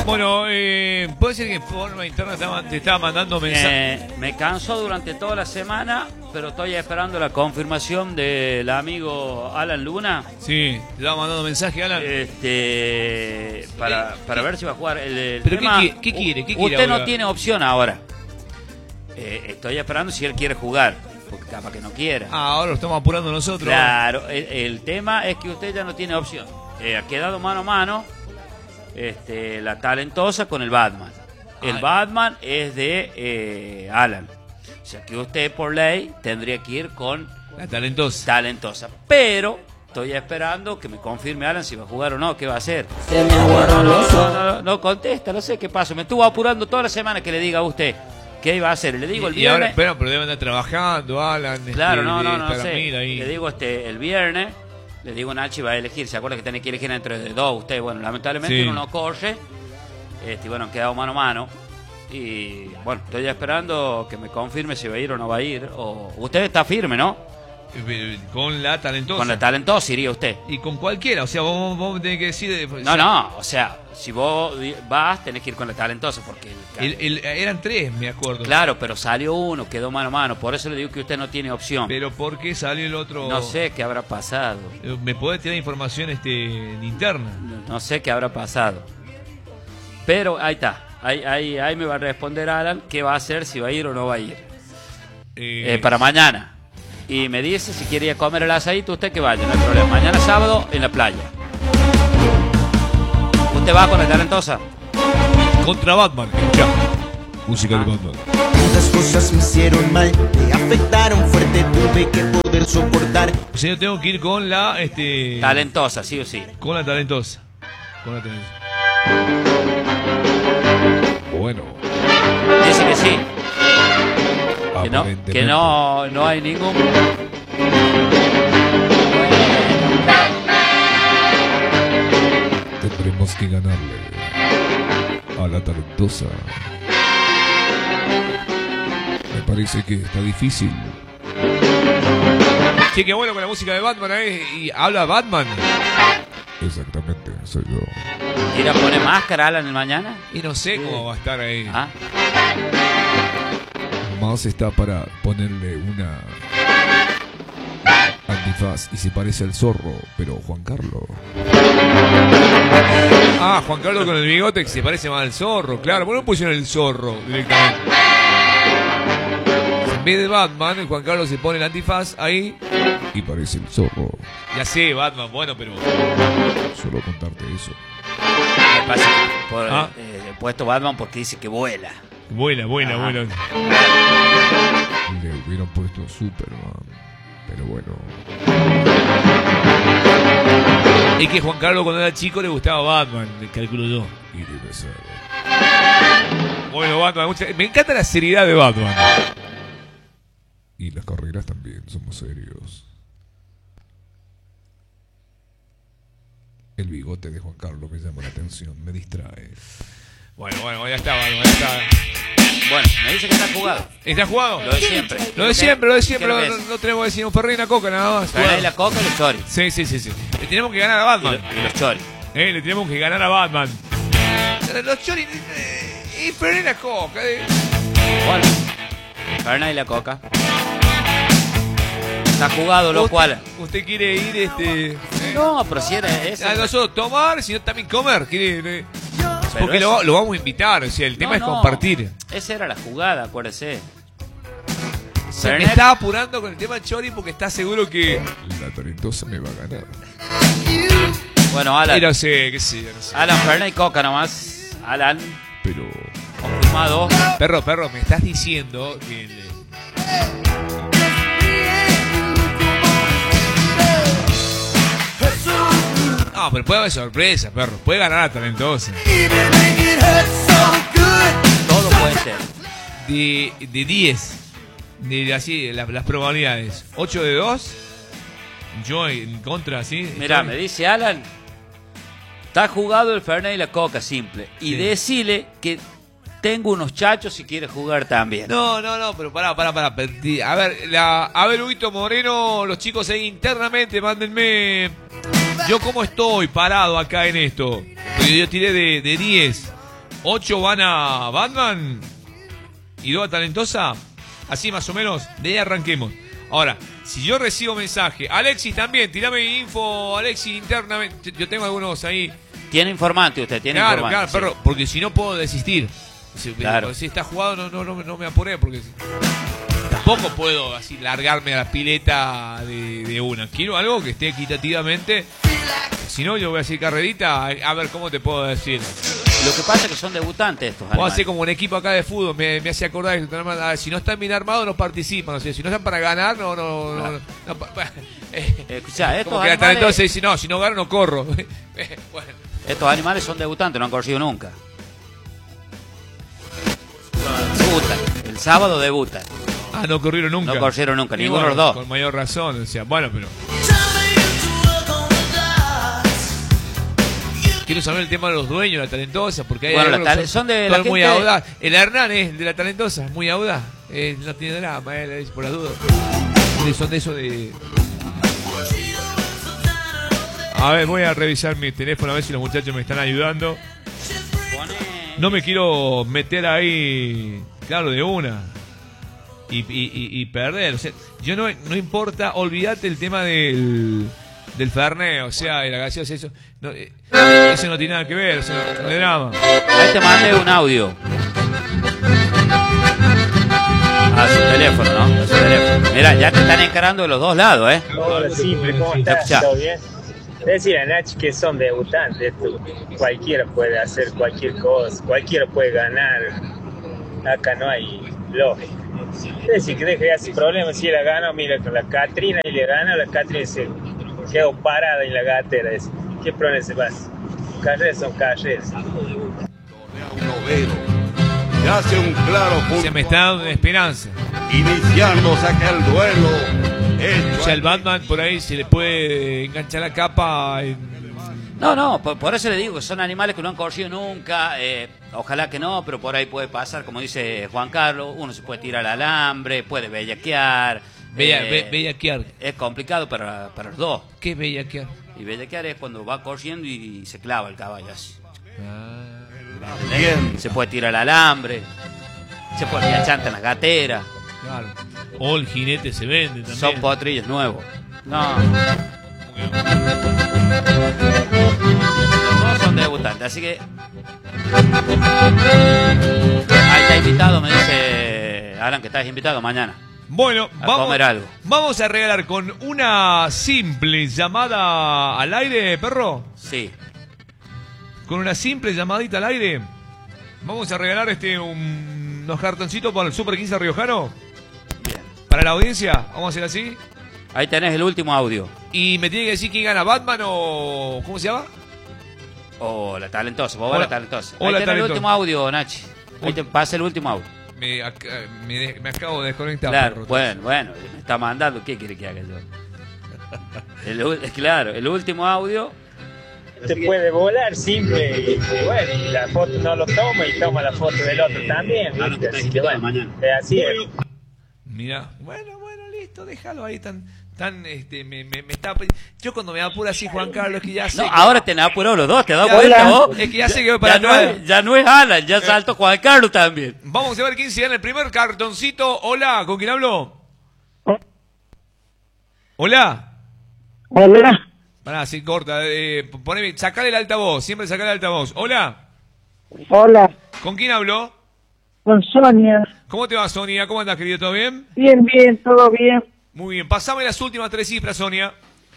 Bueno, puede ser que en forma interna te estaba mandando mensajes. Me cansó durante toda la semana, pero estoy esperando la confirmación del amigo Alan Luna. Sí, te estaba mandando mensaje, Alan. Para ver si va a jugar el ¿Pero tema. qué quiere? Usted no tiene opción ahora. Estoy esperando si él quiere jugar, porque capaz que no quiera. Ahora lo estamos apurando nosotros. Claro, el tema es que usted ya no tiene opción. Ha quedado mano a mano la talentosa con el Batman. El Batman es de Alan. O sea que usted por ley tendría que ir con la talentosa. Pero estoy esperando que me confirme Alan si va a jugar o no, qué va a hacer. No contesta, no sé qué pasa. Me estuvo apurando toda la semana que le diga a usted qué iba a hacer. Le digo el viernes. Pero deben estar trabajando, Alan. Claro, no sé. Le digo el viernes. Le digo, Nachi va a elegir. ¿Se acuerda que tiene que elegir entre dos? Usted, bueno, lamentablemente uno no corre. Bueno, han quedado mano a mano. Y bueno, estoy esperando que me confirme si va a ir o no va a ir. O usted está firme, ¿no? Con la talentosa. Con la talentosa iría usted. Y con cualquiera, o sea, vos tenés que decir... No, o sea, si vos vas, tenés que ir con la talentosa, porque... eran tres, me acuerdo. Claro, pero salió uno, quedó mano a mano, por eso le digo que usted no tiene opción. ¿Pero por qué salió el otro? No sé qué habrá pasado. ¿Me puede tirar información interna? No sé qué habrá pasado. Pero ahí está, ahí me va a responder Alan qué va a hacer, si va a ir o no va a ir. Para mañana. Y me dice si quiere ir a comer el asadito, usted que vaya, no hay problema. Mañana sábado en la playa. ¿Usted va con la talentosa? Contra Batman, ya. Música de Batman. Muchas cosas me hicieron mal, me afectaron fuerte, tuve que poder soportar. O sea, yo tengo que ir con la... talentosa, sí o sí. Con la talentosa. Bueno. Dice que sí. Que no hay ningún... Tendremos que ganarle a la talentosa. Me parece que está difícil. Sí, qué bueno con la música de Batman, y habla Batman. Exactamente, soy yo. ¿Ir a poner máscara, Alan, el mañana? Y no sé cómo va a estar ahí. Más está para ponerle una antifaz y se parece al zorro, pero Juan Carlos. Juan Carlos con el bigote que se parece más al zorro, claro. ¿Por qué no pusieron el zorro directamente? En vez de Batman, Juan Carlos se pone el antifaz ahí y parece el zorro. Ya sé, Batman, bueno, pero... Solo contarte eso. Me pasa por he puesto Batman porque dice que vuela. Buena. Le hubieran puesto Superman, pero bueno. Es que Juan Carlos cuando era chico le gustaba Batman, calculo yo. Y debe ser. Bueno, Batman, me encanta la seriedad de Batman. Y las carreras también, somos serios. El bigote de Juan Carlos me llama la atención, me distrae. Bueno, ya está, Batman, ya está. Bueno, me dice que está jugado. ¿Está jugado? Lo de siempre. No tenemos que decir un Ferrari y una Coca nada más. Ferrari, la Coca y los choris. Sí. Le tenemos que ganar a Batman. Y los choris. Le tenemos que ganar a Batman. Los choris y Ferrari y la Coca. Bueno, Ferrari y la Coca. Está jugado, lo cual. ¿Usted quiere ir No, pero si era eso. No solo tomar, sino también comer. Porque lo vamos a invitar, o sea, el tema es compartir. Esa era la jugada, acuérdese. Me está apurando con el tema Chori porque está seguro que la talentosa me va a ganar. Bueno, Alan. No sé. Alan, Fernet y Coca nomás. Alan. Pero... confirmado. Perro, me estás diciendo que... No, pero puede haber sorpresa, perro. Puede ganar a talentosa. Todo puede ser. De 10. De así, las probabilidades. 8 de 2. Yo en contra, ¿sí? Mirá, me dice Alan. Está jugado el Fernet y la Coca, simple. Y decile que tengo unos chachos si quiere jugar también. No, pero pará. A ver, Huguito Moreno, los chicos ahí internamente, mándenme... Yo cómo estoy parado acá en esto. Yo tiré de 10. 8 van a Batman y 2 a Talentosa. Así más o menos, de ahí arranquemos. Ahora, si yo recibo mensaje, Alexis también, tirame info, Alexis, internamente. Yo tengo algunos ahí. Tiene informante usted, tiene informante. Claro, perro, sí. Porque si no puedo desistir. Claro. Si está jugado, no me apuré, porque tampoco puedo así largarme a la pileta de una. Quiero algo que esté equitativamente. Si no, yo voy a decir carrerita, a ver cómo te puedo decir. Lo que pasa es que son debutantes estos animales. Puedo hacer como un equipo acá de fútbol, me hace acordar que si no están bien armados no participan, o sea, si no están para ganar, no. Escuchá, estos como que animales... entonces si no gano no corro. Bueno. Estos animales son debutantes, no han corrido nunca. Debutan, el sábado debutan. No corrieron nunca. No corrieron nunca, ninguno de los dos. Con mayor razón, o sea, bueno, pero... Quiero saber el tema de los dueños de la Talentosa, porque hay algunos son de la muy gente... audaz. El Hernán es de la Talentosa, es muy audaz. No tiene drama, por las dudas. Son de eso de... A ver, voy a revisar mi teléfono a ver si los muchachos me están ayudando. No me quiero meter ahí, claro, de una. Y perder. O sea, yo no importa, olvídate el tema del Fernet, o sea, de la gaseosa, eso no tiene nada que ver, eso no es drama. Ahí te mandé un audio. A su teléfono, ¿no? A su teléfono. Mira, ya te están encarando de los dos lados, ¿eh? Hola, simple, ¿cómo estás? ¿Todo bien? Decir a Nach que son debutantes, cualquiera puede hacer cualquier cosa, cualquiera puede ganar. Acá no hay lógica. Es decir, que deje de hacer problemas. Si él gana, mira, con la Catrina y le gana, la Catrina se quedó parada en la gatera. ¿Qué problema se pasa? Carreras son carreras. Ya hace un claro punto. Se me está dando una esperanza. Iniciando, saca el duelo. O sea, el Batman por ahí se le puede enganchar la capa. No, por eso le digo que son animales que no han corrido nunca. Ojalá que no, pero por ahí puede pasar, como dice Juan Carlos, uno se puede tirar al alambre, puede bellaquear. Bellaquear. Es complicado para los dos. ¿Qué es bellaquear? Y bellaquear es cuando va corriendo y se clava el caballo así. Bien. Se puede tirar al alambre, se puede tirar chanta en la gatera. Claro. O el jinete se vende también. Son potrillos nuevos. No. Todos son debutantes, así que... Ahí está invitado, me dice Alan que estás invitado mañana. Bueno, comer algo. Vamos a regalar con una simple llamada al aire, perro. Sí. Con una simple llamadita al aire. Vamos a regalar unos cartoncitos para el Super 15 riojano. Bien. Para la audiencia, vamos a hacer así. Ahí tenés el último audio. Y me tiene que decir quién gana, Batman o... ¿Cómo se llama? O la Talentosa, vos vas la Talentosa. Ahí tenés el último audio, Nachi. Ahí te pasa el último audio. Me acabo de desconectar. Claro, bueno, me está mandando. ¿Qué quiere que haga yo? Claro, el último audio. Te puede volar simple y bueno, y la foto no lo toma y toma la foto del otro también. Así que bueno, así es. Mira, bueno, listo, déjalo ahí me está... Yo cuando me apuro así, Juan Carlos, que ya sé... No, ahora te apuró los dos, te das cuenta vos. Es que ya sé que voy para atrás. Ya no es Alan, ya saltó Juan Carlos también. Vamos a ver quién se gana el primer cartoncito. Hola, ¿con quién hablo? Hola. Hola. Pará, sí, corta. Sacale el altavoz, siempre sacale el altavoz. Hola. Hola. ¿Con quién hablo? Con Sonia. ¿Cómo te va, Sonia? ¿Cómo andas, querido? ¿Todo bien? Bien, todo bien. Muy bien. Pasame las últimas 3 cifras, Sonia.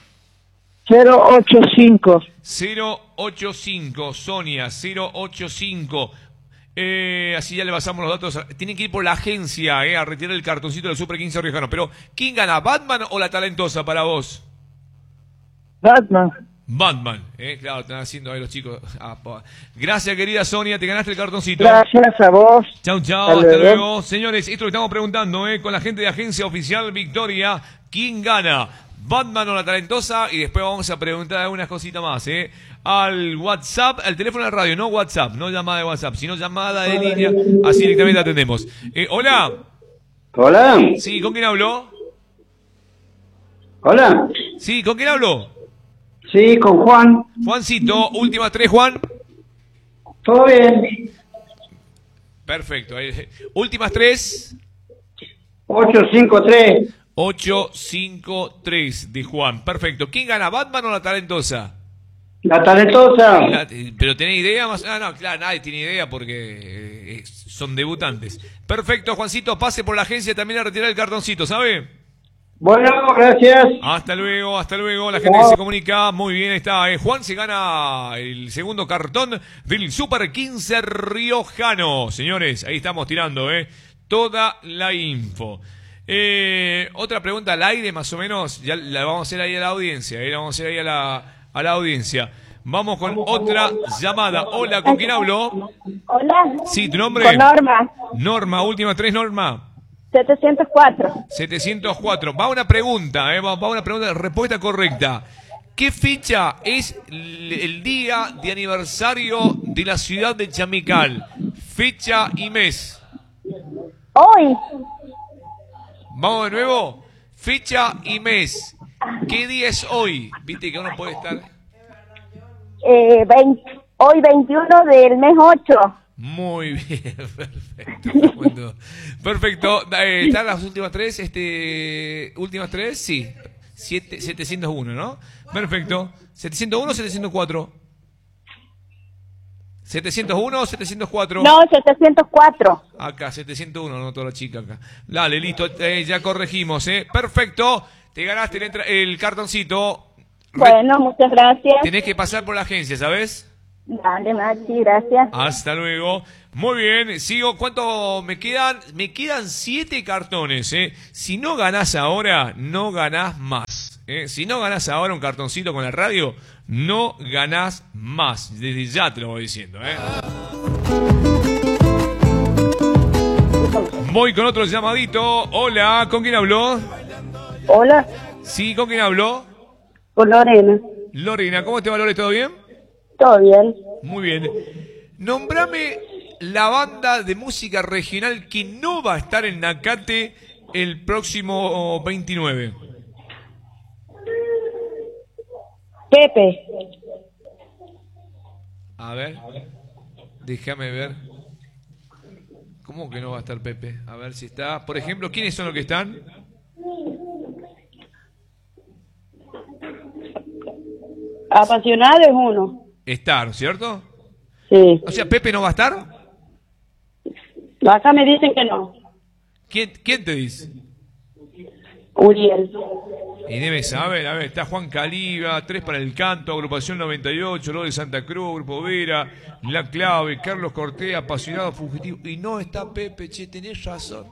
085. 085, Sonia, 085. Así ya le pasamos los datos. Tienen que ir por la agencia a retirar el cartoncito del Super 15 riojano. Pero, ¿quién gana, Batman o la Talentosa para vos? Batman. Claro, están haciendo ahí los chicos. Gracias, querida Sonia, te ganaste el cartoncito. Gracias a vos. Chau, hasta luego. Señores, esto lo estamos preguntando con la gente de Agencia Oficial Victoria. ¿Quién gana? ¿Batman o la Talentosa? Y después vamos a preguntar algunas cositas más, al WhatsApp, al teléfono de radio, no WhatsApp, no llamada de WhatsApp, sino llamada de línea, así directamente atendemos. Hola. Hola. Sí, ¿con quién hablo? Hola. Sí, ¿con quién hablo? Sí, con Juan. Juancito, últimas 3, Juan. Todo bien. perfecto. Últimas 3. 853. 853 de Juan. Perfecto. ¿Quién gana, Batman o la talentosa? La talentosa. ¿Pero tenés idea más? Ah, no, claro, nadie tiene idea porque son debutantes. Perfecto, Juancito, pase por la agencia también a retirar el cartoncito, ¿sabe? Bueno, gracias. Hasta luego, hasta luego. La gente que se comunica, muy bien está. Juan se gana el segundo cartón del Super 15 riojano. Señores, ahí estamos tirando, toda la info. Otra pregunta al aire, más o menos, ya la vamos a hacer ahí a la audiencia, la vamos a hacer ahí a la audiencia. Vamos con otra llamada. Hola, ¿con quién hablo? Hola. Sí, ¿tu nombre? Con Norma. Norma, última 3, Norma. 704. 704. Va una pregunta, va una pregunta, respuesta correcta. ¿Qué fecha es el día de aniversario de la ciudad de Chamical? Fecha y mes. Hoy. Vamos de nuevo. Fecha y mes. ¿Qué día es hoy? Viste que uno puede estar... Hoy 21 del mes 8. Muy bien, perfecto. Perfecto. ¿Están las últimas 3? ¿Últimas 3? Sí. 701, ¿no? Perfecto. ¿701 o 704? ¿701 o 704? No, 704. Acá, 701, no toda la chica acá. Dale, listo, ya corregimos, Perfecto. Te ganaste el cartoncito. Bueno, muchas gracias. Tenés que pasar por la agencia, ¿sabes? Dale, Maxi, gracias. Hasta luego. Muy bien, sigo. ¿Cuánto me quedan? Me quedan 7 cartones, Si no ganás ahora, no ganás más. Si no ganás ahora un cartoncito con la radio, no ganás más. Desde ya te lo voy diciendo, Voy con otro llamadito. Hola, ¿con quién habló? Hola. Sí, ¿con quién habló? Con Lorena. Lorena, ¿cómo te va, Lore? ¿Todo bien? Todo bien. Muy bien. Nombrame la banda de música regional que no va a estar en Nakate el próximo 29. Pepe. A ver, déjame ver. ¿Cómo que no va a estar Pepe? A ver si está. Por ejemplo, ¿quiénes son los que están? Apasionado es uno. Estar, ¿cierto? Sí. O sea, ¿Pepe no va a estar? Acá me dicen que no. ¿Quién te dice? Uriel. Y debe saber, a ver, está Juan Caliba, 3 para el Canto, Agrupación 98, Lo de Santa Cruz, Grupo Vera, La Clave, Carlos Cortés, Apasionado Fugitivo. Y no está Pepe, che, tenés razón.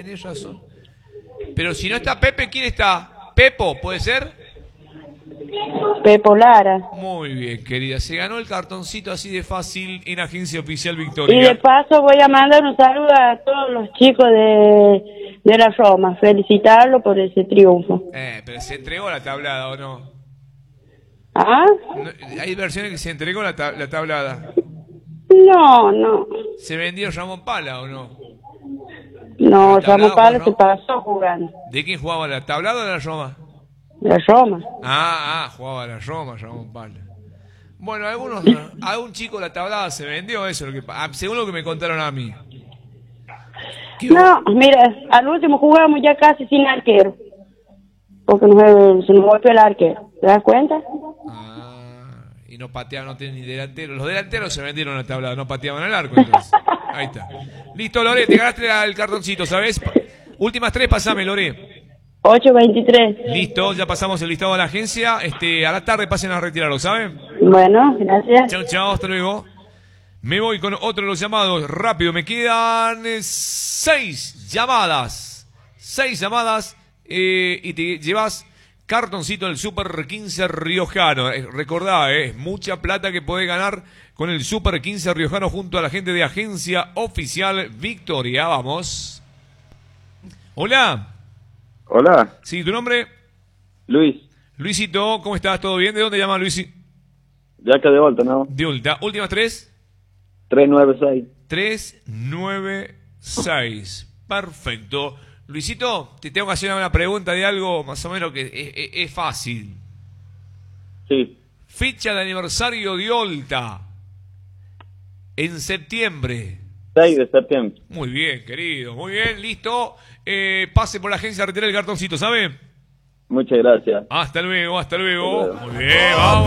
Pero si no está Pepe, ¿quién está? ¿Pepo, puede ser? Pepo Lara. Muy bien, querida. Se ganó el cartoncito así de fácil en Agencia Oficial Victoria. Y de paso voy a mandar un saludo a todos los chicos de la Roma. Felicitarlos por ese triunfo. Pero se entregó la tablada, ¿o no? ¿Ah? No, hay versiones que se entregó la tablada. No. ¿Se vendió Ramón Pala o no? No, Ramón Pala se pasó jugando. ¿De quién jugaba, la tablada o la Roma? La Roma. Jugaba la Roma, Ramón Pala. Bueno, algún chico la tablada se vendió, eso, según lo que me contaron a mí. No, mira, al último jugamos ya casi sin arquero. Porque se nos golpeó el arquero. ¿Te das cuenta? Y no pateaban, no tienen ni delantero. Los delanteros se vendieron la tablada, no pateaban el arco, entonces. Ahí está. Listo, Lore, te ganaste el cartoncito, ¿sabes? Últimas 3, pasame, Lore. 823. Listo, ya pasamos el listado a la agencia. A la tarde pasen a retirarlo, ¿saben? Bueno, gracias. Chao, hasta luego. Me voy con otro de los llamados. Rápido, me quedan 6 llamadas. 6 llamadas y te llevas cartoncito del Super 15 riojano. Recordá, es mucha plata que podés ganar con el Super 15 riojano junto a la gente de Agencia Oficial Victoria. Vamos. Hola. Hola. Sí, ¿tu nombre? Luis. Luisito, ¿cómo estás? ¿Todo bien? ¿De dónde llamas, Luis? De acá de Volta, ¿no? De Volta. Últimas 3. 396. 396. Perfecto. Luisito, te tengo que hacer una pregunta de algo más o menos que es fácil. Sí. Fecha de aniversario de Volta. En septiembre. 6 de septiembre. Muy bien, querido. Muy bien, listo. Pase por la agencia a retirar el cartoncito, ¿sabe? Muchas gracias. Hasta luego, hasta luego. Hasta luego. Muy bien, vamos.